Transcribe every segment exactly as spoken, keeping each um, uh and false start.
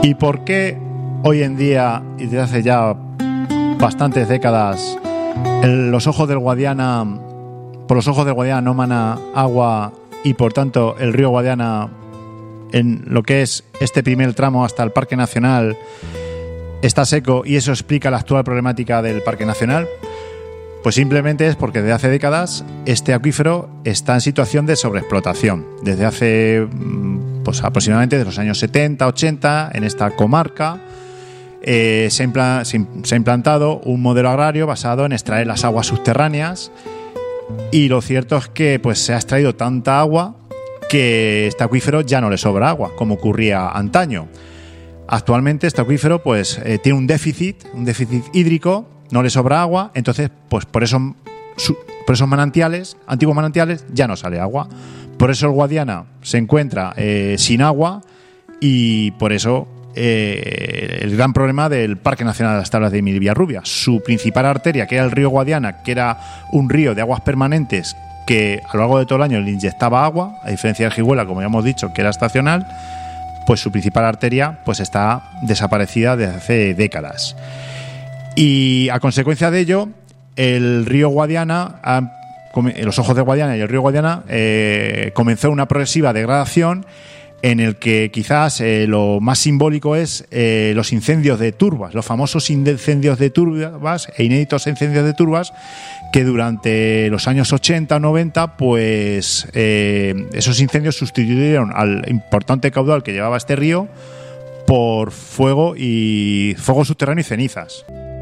¿Y por qué hoy en día, y desde hace ya bastantes décadas, el, los ojos del Guadiana, por los ojos del Guadiana no mana agua y por tanto el río Guadiana, en lo que es este primer tramo hasta el Parque Nacional, está seco, y eso explica la actual problemática del Parque Nacional? Pues simplemente es porque desde hace décadas este acuífero está en situación de sobreexplotación. Desde hace pues aproximadamente de los años setenta, ochenta, en esta comarca eh, se, impla- se ha implantado un modelo agrario basado en extraer las aguas subterráneas, y lo cierto es que pues se ha extraído tanta agua que este acuífero ya no le sobra agua, como ocurría antaño. Actualmente este acuífero pues eh, tiene un déficit, un déficit hídrico, no le sobra agua, entonces pues por eso su, por esos manantiales, antiguos manantiales, ya no sale agua. Por eso el Guadiana se encuentra eh, sin agua, y por eso eh, el gran problema del Parque Nacional de las Tablas de Daimiel y Villarrubia. Su principal arteria, que era el río Guadiana, que era un río de aguas permanentes que a lo largo de todo el año le inyectaba agua, a diferencia del Jigüela, como ya hemos dicho, que era estacional, pues su principal arteria pues está desaparecida desde hace décadas. Y a consecuencia de ello, el río Guadiana, los ojos de Guadiana y el río Guadiana eh, comenzó una progresiva degradación, en el que quizás eh, lo más simbólico es eh, los incendios de turbas, los famosos incendios de turbas e inéditos incendios de turbas, que durante los años ochenta o noventa, pues eh, esos incendios sustituyeron al importante caudal que llevaba este río por fuego y fuego subterráneo y cenizas.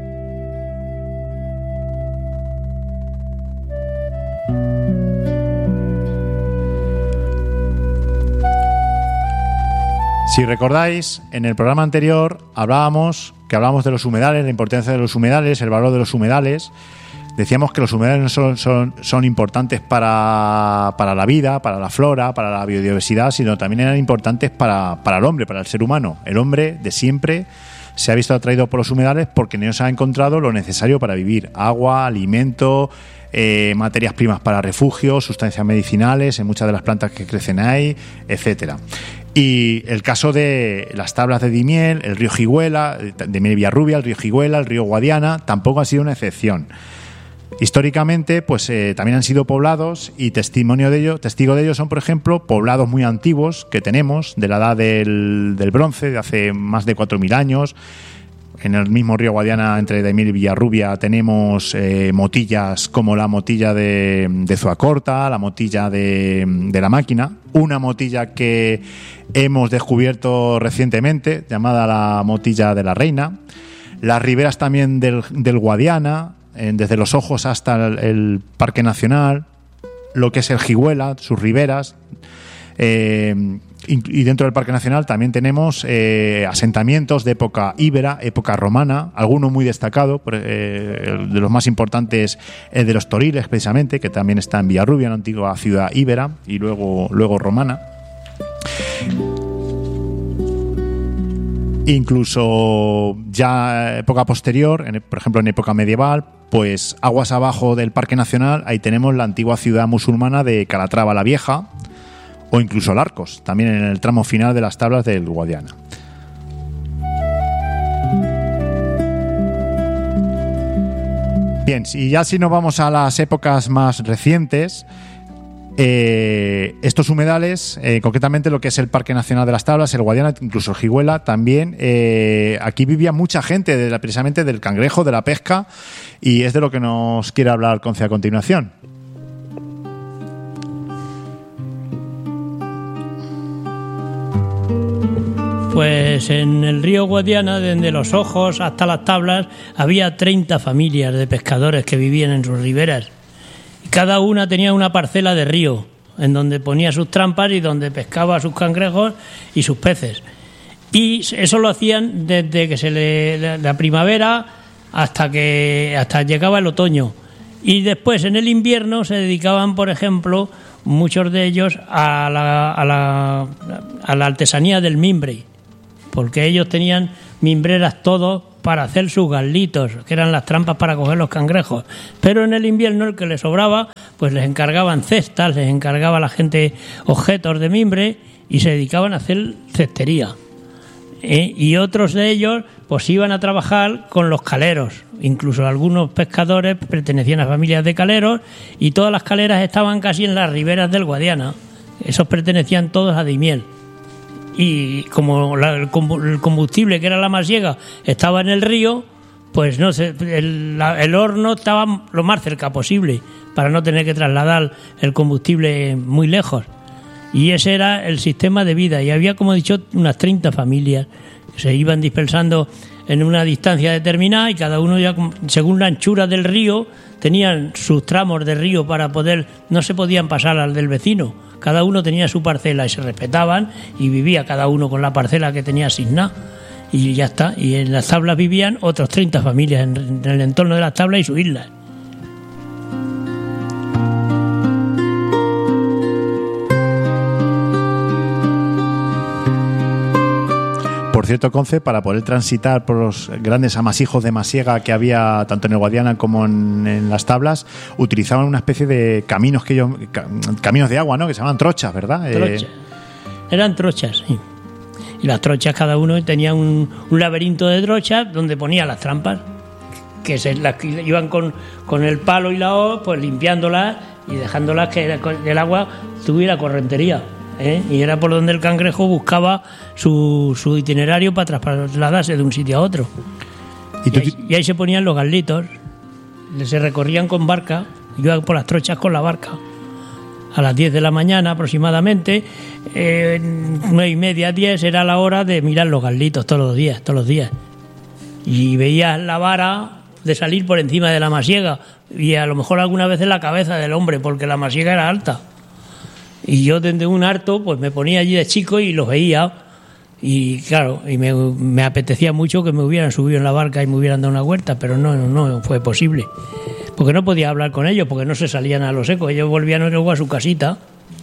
Si recordáis, en el programa anterior hablábamos que hablábamos de los humedales, la importancia de los humedales, el valor de los humedales. Decíamos que los humedales no solo son, son importantes para, para la vida, para la flora, para la biodiversidad, sino también eran importantes para, para el hombre, para el ser humano. El hombre de siempre se ha visto atraído por los humedales porque en ellos ha encontrado lo necesario para vivir: agua, alimento, eh, materias primas para refugio, sustancias medicinales en muchas de las plantas que crecen ahí, etcétera. Y el caso de las tablas de Daimiel, el río Jigüela, de Daimiel y Villarrubia, el río Jigüela, el río Guadiana, tampoco ha sido una excepción. Históricamente, pues eh, también han sido poblados, y testimonio de ello, testigo de ello son, por ejemplo, poblados muy antiguos que tenemos de la edad del, del bronce, de hace más de cuatro mil años. En el mismo río Guadiana, entre Daimiel y Villarrubia, tenemos eh, motillas como la motilla de, de Zuacorta, la motilla de, de la Máquina, una motilla que hemos descubierto recientemente, llamada la motilla de la Reina, las riberas también del, del Guadiana, eh, desde los ojos hasta el, el Parque Nacional, lo que es el Jigüela, sus riberas. Eh, y dentro del Parque Nacional también tenemos eh, asentamientos de época íbera, época romana, alguno muy destacado, eh, de los más importantes el de los Toriles, precisamente, que también está en Villarrubia, una antigua ciudad íbera y luego, luego romana. Incluso ya época posterior, en, por ejemplo en época medieval, pues aguas abajo del Parque Nacional, ahí tenemos la antigua ciudad musulmana de Calatrava la Vieja, o incluso Larcos, también en el tramo final de las tablas del Guadiana. Bien, y ya si nos vamos a las épocas más recientes, eh, estos humedales, eh, concretamente lo que es el Parque Nacional de las Tablas, el Guadiana, incluso el Jigüela, también, eh, aquí vivía mucha gente de la, precisamente del cangrejo, de la pesca, y es de lo que nos quiere hablar Conce a continuación. Pues en el río Guadiana, desde los ojos hasta las tablas, había treinta familias de pescadores que vivían en sus riberas. Y cada una tenía una parcela de río, en donde ponía sus trampas y donde pescaba sus cangrejos y sus peces. Y eso lo hacían desde que se le, la primavera hasta que hasta llegaba el otoño. Y después, en el invierno, se dedicaban, por ejemplo, muchos de ellos a la, a la, a la artesanía del mimbre, porque ellos tenían mimbreras todos para hacer sus garlitos, que eran las trampas para coger los cangrejos. Pero en el invierno, el que les sobraba, pues les encargaban cestas, les encargaba a la gente objetos de mimbre y se dedicaban a hacer cestería. ¿eh? Y otros de ellos pues iban a trabajar con los caleros. Incluso algunos pescadores pertenecían a familias de caleros y todas las caleras estaban casi en las riberas del Guadiana. Esos pertenecían todos a Daimiel. Y como la, el combustible, que era la masiega, estaba en el río, pues no sé, el, la, el horno estaba lo más cerca posible para no tener que trasladar el combustible muy lejos. Y ese era el sistema de vida. Y había, como he dicho, unas treinta familias que se iban dispersando en una distancia determinada y cada uno, ya según la anchura del río, tenían sus tramos de río para poder, no se podían pasar al del vecino. Cada uno tenía su parcela y se respetaban y vivía cada uno con la parcela que tenía asignada. Y ya está. Y en las tablas vivían otros treinta familias en, en el entorno de las tablas y sus islas. Por cierto, Conce, para poder transitar por los grandes amasijos de masiega que había tanto en el Guadiana como en, en las tablas, utilizaban una especie de caminos que ellos, caminos de agua, ¿no? Que se llaman trochas, ¿verdad? Trochas. Eh... Eran trochas, sí. Y las trochas, cada uno tenía un, un laberinto de trochas donde ponía las trampas, que se las iban con, con el palo y la hoz, pues limpiándolas y dejándolas que el agua tuviera correntería. ¿Eh? Y era por donde el cangrejo buscaba su, su itinerario para trasladarse de un sitio a otro. ¿Y, y, ahí, y ahí se ponían los garlitos, se recorrían con barca, iban por las trochas con la barca. A las diez de la mañana aproximadamente, eh, nueve y media, diez, era la hora de mirar los garlitos todos los días, todos los días. Y veías la vara de salir por encima de la masiega y a lo mejor alguna vez en la cabeza del hombre, porque la masiega era alta. Y yo desde un harto pues me ponía allí de chico y los veía y claro, y me, me apetecía mucho que me hubieran subido en la barca y me hubieran dado una huerta, pero no, no, no fue posible, porque no podía hablar con ellos, porque no se salían a lo seco, ellos volvían luego a su casita.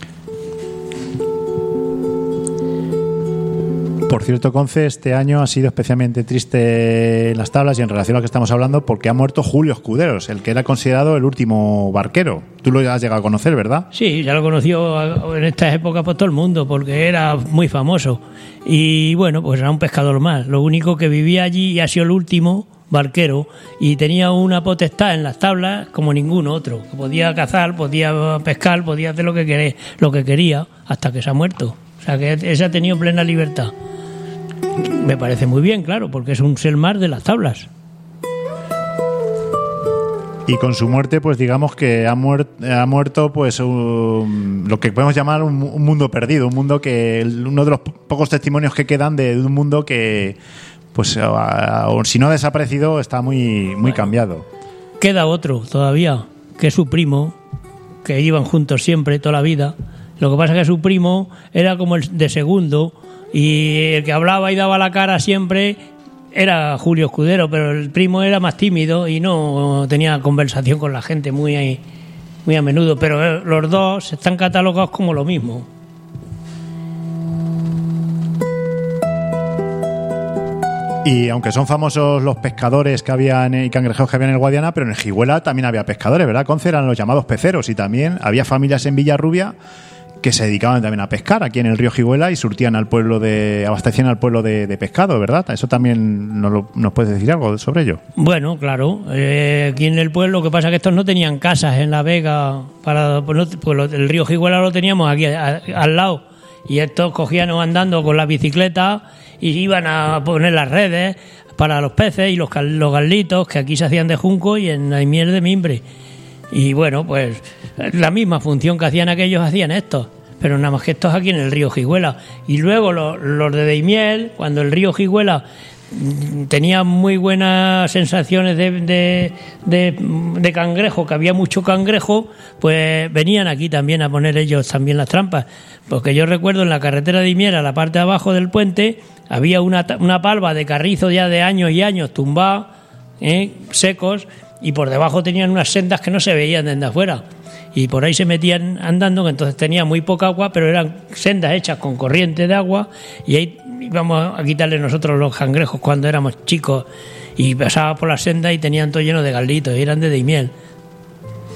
Por cierto, Conce, este año ha sido especialmente triste en las tablas y en relación a lo que estamos hablando, porque ha muerto Julio Escuderos, el que era considerado el último barquero. Tú lo has llegado a conocer, ¿verdad? Sí, ya lo conoció en estas épocas por todo el mundo, porque era muy famoso. Y bueno, pues era un pescador más. Lo único que vivía allí y ha sido el último barquero y tenía una potestad en las tablas como ningún otro. Podía cazar, podía pescar, podía hacer lo que quería, lo que quería hasta que se ha muerto. O sea, que ese ha tenido plena libertad. Me parece muy bien, claro, porque es un ser más de las tablas. Y con su muerte, pues digamos que ha, muer- ha muerto pues un, lo que podemos llamar un, un mundo perdido, un mundo que uno de los pocos testimonios que quedan de, de un mundo que, pues a, a, si no ha desaparecido, está muy, muy bueno, cambiado. Queda otro todavía, que es su primo, que iban juntos siempre, toda la vida. Lo que pasa es que su primo era como el de segundo, y el que hablaba y daba la cara siempre era Julio Escudero, pero el primo era más tímido y no tenía conversación con la gente muy, muy a menudo, pero los dos están catalogados como lo mismo. Y aunque son famosos los pescadores que había en, y cangrejeros que había en el Guadiana, pero en el Jigüela también había pescadores, ¿verdad? Conce eran los llamados peceros y también había familias en Villarrubia que se dedicaban también a pescar aquí en el río Jigüela y surtían al pueblo de, abastecían al pueblo de, de pescado, ¿verdad? Eso también nos, lo, nos puedes decir algo sobre ello. Bueno, claro, eh, aquí en el pueblo, lo que pasa es que estos no tenían casas en La Vega, para, pues no, pues el río Jigüela lo teníamos aquí a, a, al lado, y estos cogían andando con la bicicleta y iban a poner las redes para los peces y los, los garlitos, que aquí se hacían de junco y en Daimiel de mimbre. Y bueno, pues la misma función que hacían aquellos hacían estos, pero nada más que estos aquí en el río Jigüela. Y luego los, los de Daimiel, cuando el río Jigüela tenía muy buenas sensaciones de, de, de, de cangrejo, que había mucho cangrejo, pues venían aquí también a poner ellos también las trampas. Porque yo recuerdo en la carretera de Daimiel, a la parte de abajo del puente, había una, una palva de carrizo ya de años y años tumbados, ¿eh? secos, y por debajo tenían unas sendas que no se veían desde afuera. Y por ahí se metían andando, que entonces tenía muy poca agua, pero eran sendas hechas con corriente de agua, y ahí íbamos a quitarle nosotros los cangrejos cuando éramos chicos, y pasaba por las sendas y tenían todo lleno de garlitos, y eran de Daimiel.